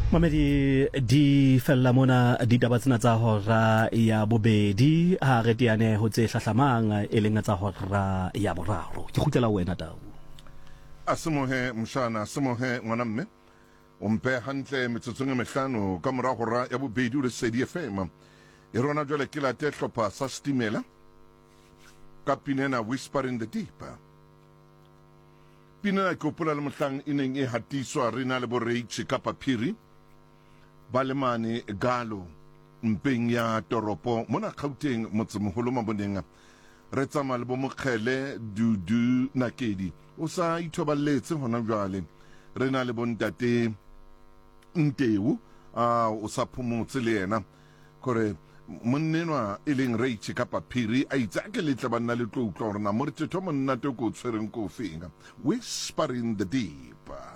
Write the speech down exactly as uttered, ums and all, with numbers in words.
Mamedi di fella mona ditaba tsena tsa hora ya bobedi ha re diane ho tse hlahlamang e leng tsa hora ya boraro ke khutlela wena Tau Asimohe mshana asimohe ngwanamme umpe hantle metsotsong e mehlano ka mora hora ya bobedi le C D F M e rona jwale ke la te hlopha sa stimela ka pinena Whisper in the Deep pinena ke opola le mohlang e neng e hatiswa rena le boreitsi ka paphiri Balemane Galo mpeng ya toropo mona Gauteng motsemoholo maboneng re tsamaya le bomokgele Dudu Nakedi o sa ithobaletse hona jwale re na le bontate Nteu a o sa phomotse le yena kore monnenwa e leng reitsi ka paphiri a itse ke letla banna le tlo utlwa hore na mo re thetho monna te ko tshwereng ko fenga Whisper in the Deep